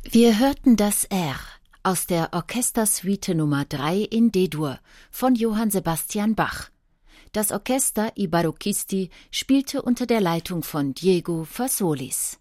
Wir hörten das R aus der Orchestersuite Nummer 3 in D-Dur von Johann Sebastian Bach. Das Orchester I Barocchisti spielte unter der Leitung von Diego Fasolis.